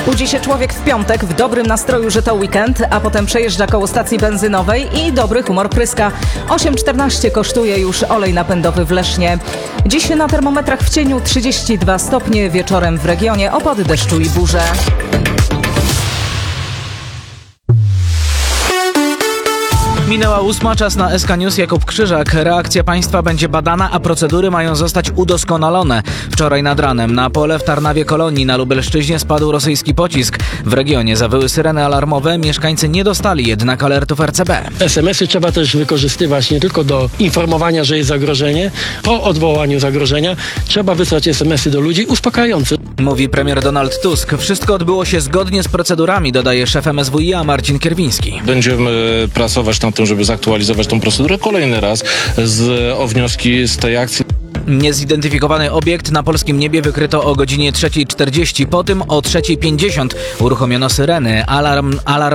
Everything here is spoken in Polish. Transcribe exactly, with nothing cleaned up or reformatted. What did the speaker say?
Budzi się człowiek w piątek w dobrym nastroju, że to weekend, a potem przejeżdża koło stacji benzynowej i dobry humor pryska. osiem czternaście kosztuje już olej napędowy w Lesznie. Dziś na termometrach w cieniu trzydzieści dwa stopnie, wieczorem w regionie opady deszczu i burze. Minęła ósma, czas na S K News. Jakub Krzyżak. Reakcja państwa będzie badana, a procedury mają zostać udoskonalone. Wczoraj nad ranem na pole w Tarnawie Kolonii na Lubelszczyźnie spadł rosyjski pocisk. W regionie zawyły syreny alarmowe, mieszkańcy nie dostali jednak alertów R C B. es em esy trzeba też wykorzystywać nie tylko do informowania, że jest zagrożenie. Po odwołaniu zagrożenia trzeba wysłać es em esy do ludzi uspokajające. Mówi premier Donald Tusk. Wszystko odbyło się zgodnie z procedurami, dodaje szef M S W i a Marcin Kierwiński. Będziemy pracować nad tym, żeby zaktualizować tą procedurę kolejny raz z, o wnioski z tej akcji. Niezidentyfikowany obiekt na polskim niebie wykryto o godzinie trzeciej czterdzieści. Po tym o trzeciej pięćdziesiąt uruchomiono syreny. Alarm, alarm